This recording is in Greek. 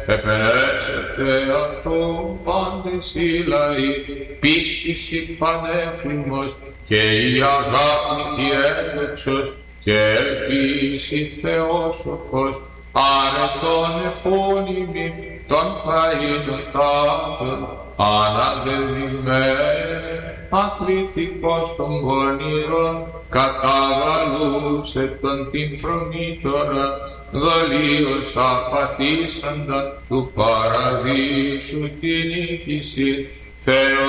επενέσετε αυτό πάντες οι λαοί, πίστης η πανέφημος και η αγάπη η ένδοξος και ελπίση Θεόσοφος, άρετον επώνυμη των φαΐνων τάπων, αναδεδειγμένε αθλητικός των πονηρών, καταβαλούσε τον την προμήτωρα, δολίως απατήσαντα του παραδείσου την νίκηση, Θεό